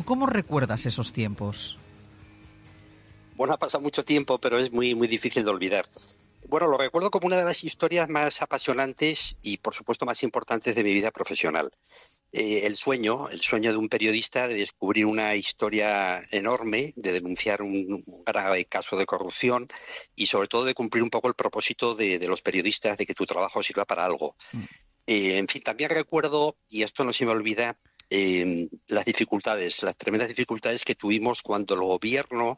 ¿Cómo recuerdas esos tiempos? Bueno, ha pasado mucho tiempo, pero es muy, muy difícil de olvidar. Bueno, lo recuerdo como una de las historias más apasionantes y, por supuesto, más importantes de mi vida profesional. El sueño de un periodista de descubrir una historia enorme, de denunciar un grave caso de corrupción y, sobre todo, de cumplir un poco el propósito de los periodistas, de que tu trabajo sirva para algo. En fin, también recuerdo, y esto no se me olvida, las tremendas dificultades que tuvimos cuando el gobierno,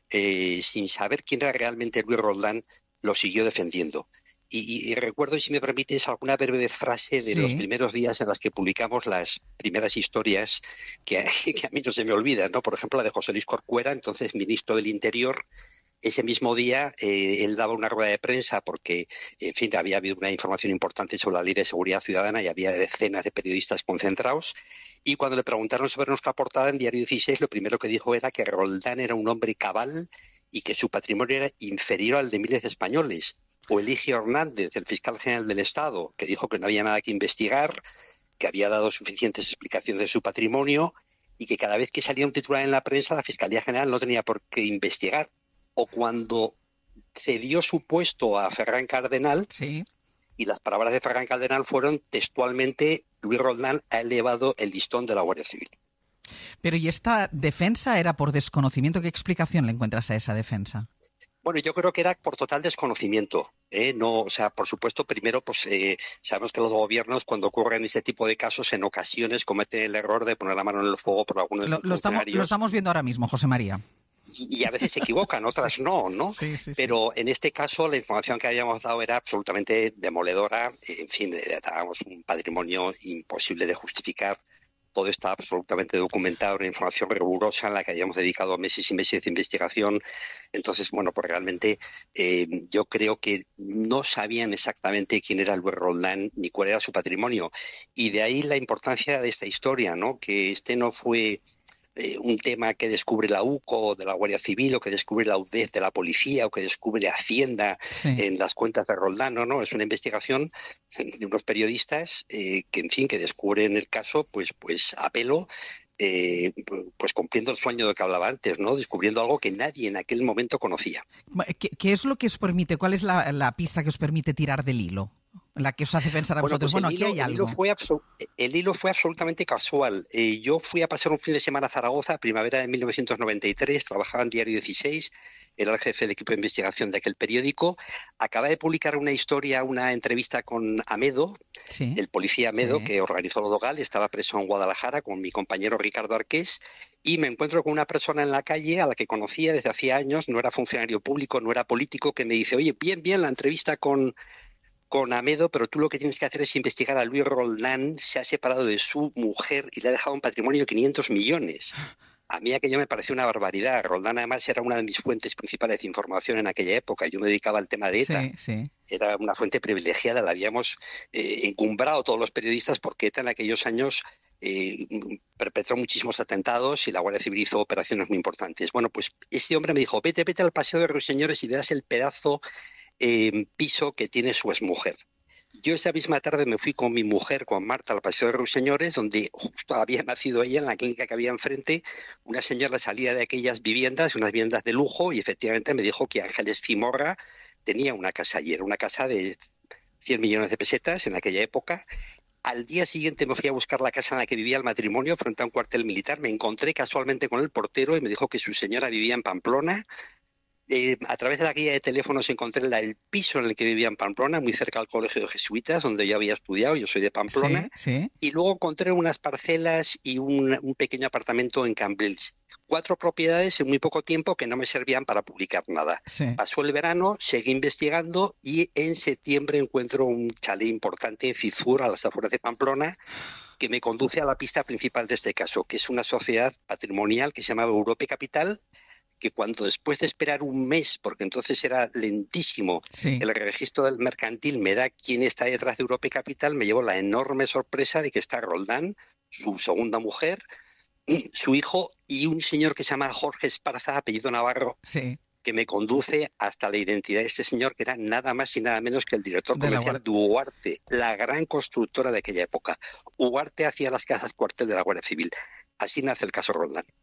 sin saber quién era realmente Luis Roldán, lo siguió defendiendo. Y recuerdo, y si me permites, alguna breve frase de los Sí. primeros días en las que publicamos las primeras historias que a mí no se me olvidan, ¿no? Por ejemplo, la de José Luis Corcuera, entonces ministro del Interior. Ese mismo día él daba una rueda de prensa porque, en fin, había habido una información importante sobre la Ley de Seguridad Ciudadana y había decenas de periodistas concentrados. Y cuando le preguntaron sobre nuestra portada en Diario 16, lo primero que dijo era que Roldán era un hombre cabal y que su patrimonio era inferior al de miles de españoles. O Eligio Hernández, el fiscal general del Estado, que dijo que no había nada que investigar, que había dado suficientes explicaciones de su patrimonio y que cada vez que salía un titular en la prensa, la Fiscalía General no tenía por qué investigar. O cuando cedió su puesto a Ferran Cardenal, Sí. y las palabras de Ferran Cardenal fueron textualmente: Luis Roldán ha elevado el listón de la Guardia Civil. Pero ¿y esta defensa era por desconocimiento? ¿Qué explicación le encuentras a esa defensa? Bueno, yo creo que era por total desconocimiento. No, o sea, por supuesto, primero, pues sabemos que los gobiernos, cuando ocurren este tipo de casos, en ocasiones cometen el error de poner la mano en el fuego por algunos de sus Lo funcionarios. estamos viendo ahora mismo, José María. Y a veces se equivocan, otras Sí. no, ¿no? Sí, sí, sí. Pero en este caso la información que habíamos dado era absolutamente demoledora. En fin, dábamos un patrimonio imposible de justificar. Todo está absolutamente documentado, una información rigurosa en la que habíamos dedicado meses y meses de investigación. Entonces, bueno, pues realmente yo creo que no sabían exactamente quién era Luis Roldán ni cuál era su patrimonio. Y de ahí la importancia de esta historia, ¿no? Que este no fue un tema que descubre la UCO de la Guardia Civil, o que descubre la UDEF de la policía, o que descubre Hacienda Sí. en las cuentas de Roldán. No, es una investigación de unos periodistas que, en fin, que descubren el caso pues a pelo, pues cumpliendo el sueño de que hablaba antes, ¿no? Descubriendo algo que nadie en aquel momento conocía. ¿Qué es lo que os permite? ¿Cuál es la pista que os permite tirar del hilo? La que os hace pensar a Bueno, vosotros, pues aquí hay algo. el hilo fue absolutamente casual. Yo fui a pasar un fin de semana a Zaragoza, primavera de 1993, trabajaba en Diario 16, era el jefe del equipo de investigación de aquel periódico. Acaba de publicar una historia, una entrevista con Amedo, Sí, el policía Amedo, sí. que organizó lo Dogal. Estaba preso en Guadalajara con mi compañero Ricardo Arqués, y me encuentro con una persona en la calle a la que conocía desde hacía años, no era funcionario público, no era político, que me dice: oye, bien, la entrevista con Amedo, pero tú lo que tienes que hacer es investigar a Luis Roldán. Se ha separado de su mujer y le ha dejado un patrimonio de 500 millones. A mí aquello me pareció una barbaridad. Roldán, además, era una de mis fuentes principales de información en aquella época. Yo me dedicaba al tema de ETA. Sí, sí. Era una fuente privilegiada, la habíamos encumbrado todos los periodistas, porque ETA en aquellos años perpetró muchísimos atentados y la Guardia Civil hizo operaciones muy importantes. Bueno, pues este hombre me dijo: vete al Paseo de Ruiseñores y verás el pedazo piso que tiene su exmujer. Yo esa misma tarde me fui con mi mujer, con Marta, al Paseo de Ruiseñores, donde justo había nacido ella, en la clínica que había enfrente. Una señora salía de aquellas viviendas, unas viviendas de lujo, y efectivamente me dijo que Ángeles Fimorra tenía una casa allí. Era una casa de 100 millones de pesetas en aquella época. Al día siguiente me fui a buscar la casa en la que vivía el matrimonio, frente a un cuartel militar. Me encontré casualmente con el portero y me dijo que su señora vivía en Pamplona. A través de la guía de teléfonos encontré el piso en el que vivía en Pamplona, muy cerca del Colegio de Jesuitas, donde yo había estudiado. Yo soy de Sí, Pamplona. sí. Y luego encontré unas parcelas y un pequeño apartamento en Cambrils. 4 propiedades en muy poco tiempo que no me servían para publicar nada. Sí. Pasó el verano, seguí investigando, y en septiembre encuentro un chalet importante en Cizur, a las afueras de Pamplona, que me conduce a la pista principal de este caso, que es una sociedad patrimonial que se llamaba Europe Capital, que cuando, después de esperar un mes, porque entonces era lentísimo Sí. el registro del mercantil, me da quién está detrás de Europe Capital, me llevo la enorme sorpresa de que está Roldán, su segunda mujer, su hijo y un señor que se llama Jorge Esparza, apellido Navarro, Sí. que me conduce hasta la identidad de este señor, que era nada más y nada menos que el director De la comercial Guardia. de Ugarte, la gran constructora de aquella época. Ugarte hacía las casas cuartel de la Guardia Civil. Así nace el caso Roldán.